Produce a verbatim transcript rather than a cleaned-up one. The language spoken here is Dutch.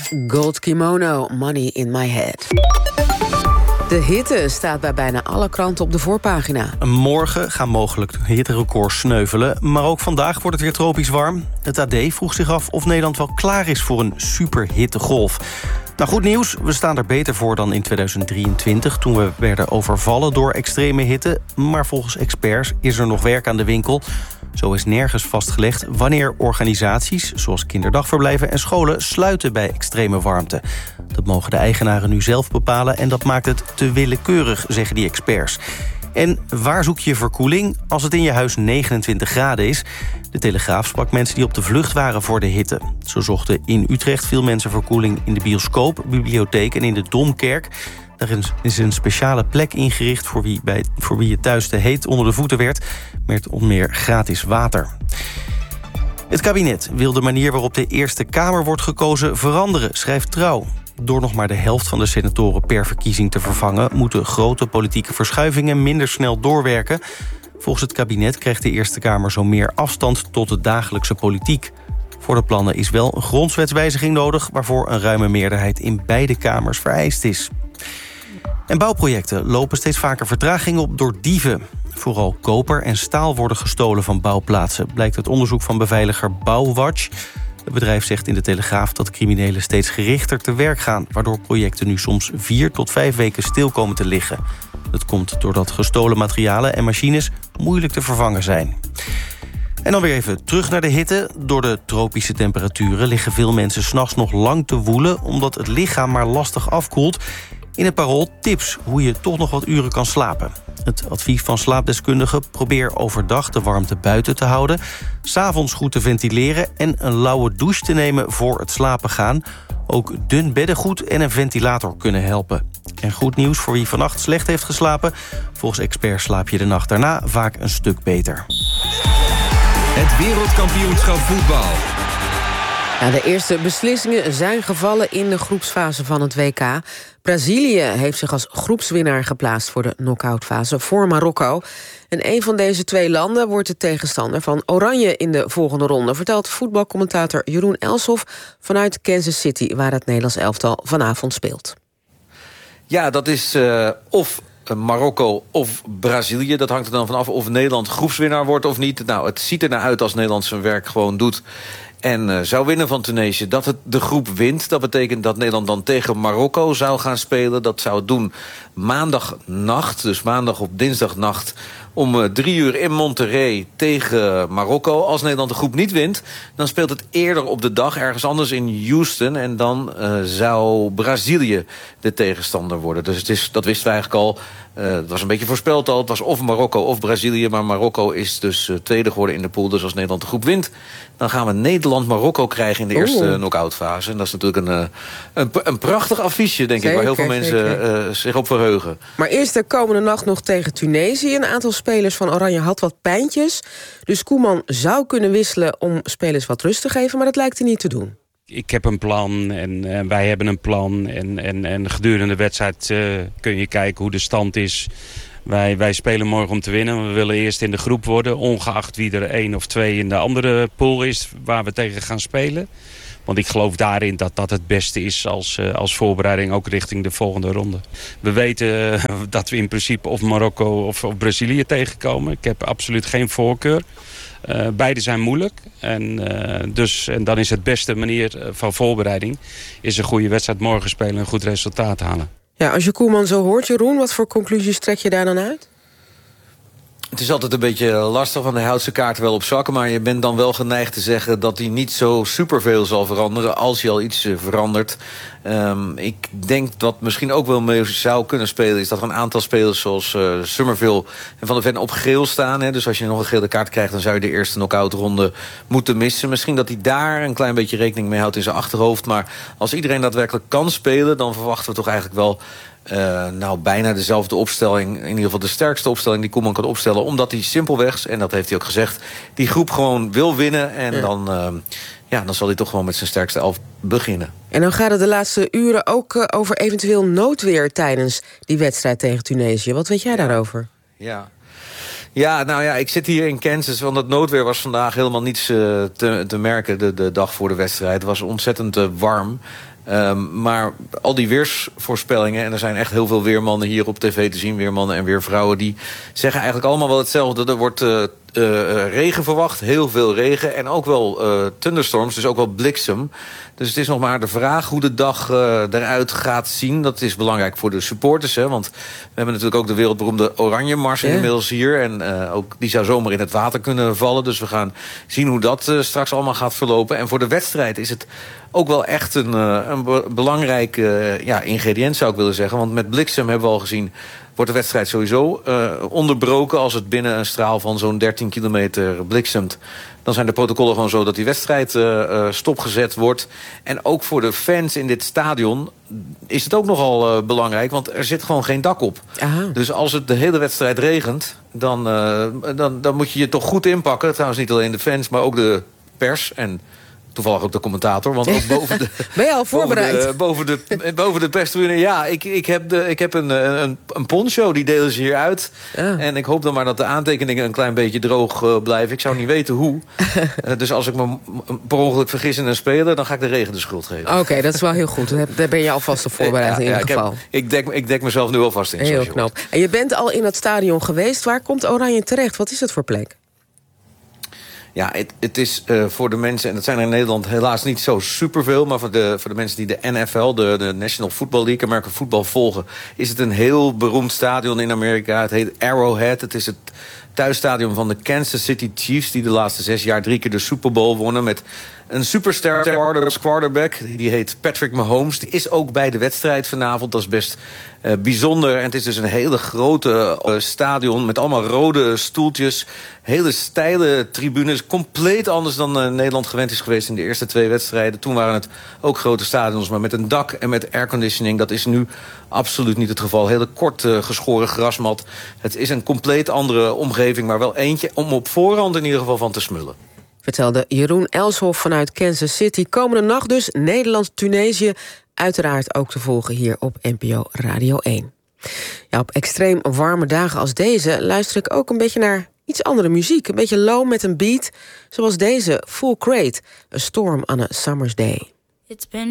Gold Kimono, Money in My Head. De hitte staat bij bijna alle kranten op de voorpagina. Morgen gaan mogelijk hitterecords sneuvelen, maar ook vandaag wordt het weer tropisch warm. Het A D vroeg zich af of Nederland wel klaar is voor een superhittegolf. Nou, goed nieuws, we staan er beter voor dan in tweeduizend drieëntwintig... toen we werden overvallen door extreme hitte. Maar volgens experts is er nog werk aan de winkel. Zo is nergens vastgelegd wanneer organisaties, zoals kinderdagverblijven en scholen, sluiten bij extreme warmte. Dat mogen de eigenaren nu zelf bepalen en dat maakt het te willekeurig, zeggen die experts. En waar zoek je verkoeling als het in je huis negenentwintig graden is? De Telegraaf sprak mensen die op de vlucht waren voor de hitte. Zo zochten in Utrecht veel mensen verkoeling in de bioscoop, bibliotheek en in de Domkerk. Daar is een speciale plek ingericht voor wie, bij, voor wie het thuis te heet onder de voeten werd, met onder meer gratis water. Het kabinet wil de manier waarop de Eerste Kamer wordt gekozen veranderen, schrijft Trouw. Door nog maar de helft van de senatoren per verkiezing te vervangen, moeten grote politieke verschuivingen minder snel doorwerken. Volgens het kabinet krijgt de Eerste Kamer zo meer afstand tot de dagelijkse politiek. Voor de plannen is wel een grondwetswijziging nodig, waarvoor een ruime meerderheid in beide kamers vereist is. En bouwprojecten lopen steeds vaker vertraging op door dieven. Vooral koper en staal worden gestolen van bouwplaatsen, blijkt uit onderzoek van beveiliger Bouwwatch. Het bedrijf zegt in de Telegraaf dat criminelen steeds gerichter te werk gaan, waardoor projecten nu soms vier tot vijf weken stil komen te liggen. Dat komt doordat gestolen materialen en machines moeilijk te vervangen zijn. En dan weer even terug naar de hitte. Door de tropische temperaturen liggen veel mensen 's nachts nog lang te woelen, omdat het lichaam maar lastig afkoelt. In het Parool tips hoe je toch nog wat uren kan slapen. Het advies van slaapdeskundigen: probeer overdag de warmte buiten te houden, 's avonds goed te ventileren en een lauwe douche te nemen voor het slapen gaan. Ook dun beddengoed en een ventilator kunnen helpen. En goed nieuws voor wie vannacht slecht heeft geslapen: volgens experts slaap je de nacht daarna vaak een stuk beter. Het wereldkampioenschap voetbal. Ja, de eerste beslissingen zijn gevallen in de groepsfase van het W K. Brazilië heeft zich als groepswinnaar geplaatst voor de knock-outfase voor Marokko. En een van deze twee landen wordt de tegenstander van Oranje in de volgende ronde, vertelt voetbalcommentator Jeroen Elshoff vanuit Kansas City, waar het Nederlands elftal vanavond speelt. Ja, dat is uh, of Marokko of Brazilië. Dat hangt er dan vanaf of Nederland groepswinnaar wordt of niet. Nou, het ziet er naar uit als Nederland zijn werk gewoon doet en uh, zou winnen van Tunesië, dat het de groep wint. Dat betekent dat Nederland dan tegen Marokko zou gaan spelen. Dat zou het doen maandagnacht, dus maandag op dinsdagnacht om uh, drie uur in Monterrey tegen Marokko. Als Nederland de groep niet wint, dan speelt het eerder op de dag ergens anders in Houston. En dan uh, zou Brazilië de tegenstander worden. Dus het is, dat wisten we eigenlijk al. Uh, het was een beetje voorspeld al. Het was of Marokko of Brazilië. Maar Marokko is dus uh, tweede geworden in de pool. Dus als Nederland de groep wint, dan gaan we Nederland-Marokko krijgen in de eerste uh, knock-out fase. En dat is natuurlijk een, uh, een, een prachtig affiche, denk zeker, ik, waar heel veel mensen uh, zich op verheugen. Maar eerst de komende nacht nog tegen Tunesië. Een aantal spelers van Oranje had wat pijntjes. Dus Koeman zou kunnen wisselen om spelers wat rust te geven, maar dat lijkt hij niet te doen. Ik heb een plan en uh, wij hebben een plan. En, en, en gedurende de wedstrijd uh, kun je kijken hoe de stand is. Wij, wij spelen morgen om te winnen. We willen eerst in de groep worden, ongeacht wie er één of twee in de andere pool is waar we tegen gaan spelen. Want ik geloof daarin dat dat het beste is als, uh, als voorbereiding ook richting de volgende ronde. We weten uh, dat we in principe of Marokko of, of Brazilië tegenkomen. Ik heb absoluut geen voorkeur. Uh, beide zijn moeilijk. En, uh, dus, en dan is het beste manier van voorbereiding is een goede wedstrijd morgen spelen en een goed resultaat halen. Ja, als je Koeman zo hoort, Jeroen, wat voor conclusies trek je daar dan uit? Het is altijd een beetje lastig, want hij houdt zijn kaarten wel op zakken, maar je bent dan wel geneigd te zeggen dat hij niet zo superveel zal veranderen als hij al iets uh, verandert. Um, ik denk dat misschien ook wel mee zou kunnen spelen is dat er een aantal spelers zoals uh, Summerville en Van der Ven op geel staan. Hè. Dus als je nog een gele kaart krijgt, dan zou je de eerste knock-out ronde moeten missen. Misschien dat hij daar een klein beetje rekening mee houdt in zijn achterhoofd. Maar als iedereen daadwerkelijk kan spelen, dan verwachten we toch eigenlijk wel Uh, nou, bijna dezelfde opstelling. In ieder geval de sterkste opstelling die Koeman kan opstellen. Omdat hij simpelweg, en dat heeft hij ook gezegd, die groep gewoon wil winnen. En ja. dan, uh, ja, dan zal hij toch gewoon met zijn sterkste elf beginnen. En dan gaat het de laatste uren ook uh, over eventueel noodweer tijdens die wedstrijd tegen Tunesië. Wat weet jij daarover? Ja. Ja, nou ja, ik zit hier in Kansas, want het noodweer was vandaag helemaal niets uh, te, te merken de, de dag voor de wedstrijd. Het was ontzettend uh, warm. Um, maar al die weersvoorspellingen, en er zijn echt heel veel weermannen hier op tv te zien, weermannen en weervrouwen, die zeggen eigenlijk allemaal wel hetzelfde. Er wordt uh, uh, regen verwacht, heel veel regen, en ook wel uh, thunderstorms, dus ook wel bliksem. Dus het is nog maar de vraag hoe de dag uh, eruit gaat zien. Dat is belangrijk voor de supporters, hè, want we hebben natuurlijk ook de wereldberoemde Oranje Mars ja. inmiddels hier. En uh, ook die zou zomaar in het water kunnen vallen. Dus we gaan zien hoe dat uh, straks allemaal gaat verlopen. En voor de wedstrijd is het ook wel echt een, uh, een be- belangrijk uh, ja, ingrediënt, zou ik willen zeggen. Want met bliksem hebben we al gezien, wordt de wedstrijd sowieso uh, onderbroken als het binnen een straal van zo'n dertien kilometer bliksemt. Dan zijn de protocollen gewoon zo dat die wedstrijd uh, uh, stopgezet wordt. En ook voor de fans in dit stadion is het ook nogal uh, belangrijk, want er zit gewoon geen dak op. Aha. Dus als het de hele wedstrijd regent, dan, uh, dan, dan moet je je toch goed inpakken. Trouwens niet alleen de fans, maar ook de pers en toevallig ook de commentator, want ook boven de... Ben je al voorbereid? Boven de, boven de, boven de perstribune. Ja, ik, ik heb, de, ik heb een, een, een poncho, die delen ze hier uit. Ja. En ik hoop dan maar dat de aantekeningen een klein beetje droog uh, blijven. Ik zou niet weten hoe. uh, dus als ik me per ongeluk vergis in een speler, dan ga ik de regen de schuld geven. Oké, okay, dat is wel heel goed. Daar ben je alvast op voorbereid ja, in ieder ja, geval. Ik, heb, ik, dek, ik dek mezelf nu alvast in. Heel knap. En je bent al in het stadion geweest. Waar komt Oranje terecht? Wat is het voor plek? Ja, het, het is uh, voor de mensen, en dat zijn er in Nederland helaas niet zo superveel, maar voor de, voor de mensen die de N F L, de, de National Football League, American Football volgen, is het een heel beroemd stadion in Amerika. Het heet Arrowhead. Het is het thuisstadion van de Kansas City Chiefs, die de laatste zes jaar drie keer de Super Bowl wonnen met een superster quarterback. Die heet Patrick Mahomes. Die is ook bij de wedstrijd vanavond. Dat is best uh, bijzonder. En het is dus een hele grote uh, stadion met allemaal rode stoeltjes. Hele steile tribunes. Compleet anders dan uh, Nederland gewend is geweest in de eerste twee wedstrijden. Toen waren het ook grote stadions, maar met een dak en met airconditioning. Dat is nu absoluut niet het geval. Hele kort uh, geschoren grasmat. Het is een compleet andere omgeving, maar wel eentje om op voorhand in ieder geval van te smullen. Vertelde Jeroen Elshoff vanuit Kansas City. Komende nacht dus Nederland-Tunesië. Uiteraard ook te volgen hier op N P O Radio één. Ja, op extreem warme dagen als deze luister ik ook een beetje naar iets andere muziek. Een beetje low met een beat. Zoals deze, Full Crate. A Storm on a Summer's Day. It's been